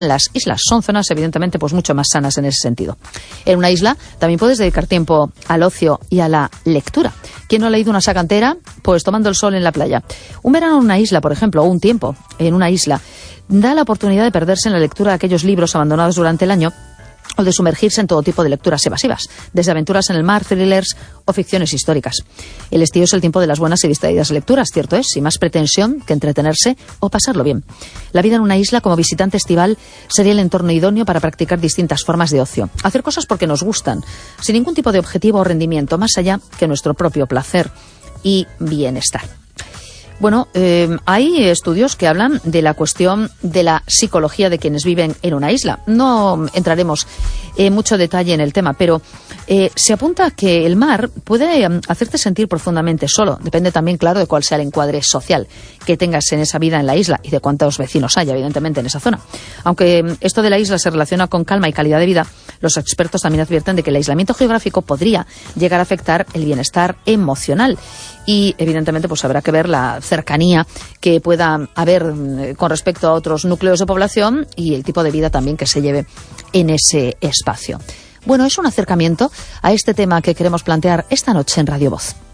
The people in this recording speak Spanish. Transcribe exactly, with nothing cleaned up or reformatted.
Las islas son zonas evidentemente pues mucho más sanas en ese sentido. En una isla también puedes dedicar tiempo al ocio y a la lectura. ¿Quién no ha leído una saga entera? Pues tomando el sol en la playa. Un verano en una isla, por ejemplo, o un tiempo en una isla, da la oportunidad de perderse en la lectura de aquellos libros abandonados durante el año o de sumergirse en todo tipo de lecturas evasivas, desde aventuras en el mar, thrillers o ficciones históricas. El estío es el tiempo de las buenas y distraídas lecturas, cierto es, sin más pretensión que entretenerse o pasarlo bien. La vida en una isla como visitante estival sería el entorno idóneo para practicar distintas formas de ocio. Hacer cosas porque nos gustan, sin ningún tipo de objetivo o rendimiento, más allá que nuestro propio placer y bienestar. Bueno, eh, hay estudios que hablan de la cuestión de la psicología de quienes viven en una isla. No entraremos en mucho detalle en el tema, pero eh, se apunta que el mar puede hacerte sentir profundamente solo. Depende también, claro, de cuál sea el encuadre social que tengas en esa vida en la isla y de cuántos vecinos haya, evidentemente, en esa zona. Aunque esto de la isla se relaciona con calma y calidad de vida, los expertos también advierten de que el aislamiento geográfico podría llegar a afectar el bienestar emocional. Y, evidentemente, pues habrá que ver la cercanía que pueda haber eh, con respecto a otros núcleos de población y el tipo de vida también que se lleve en ese espacio. Bueno, es un acercamiento a este tema que queremos plantear esta noche en Radio Voz.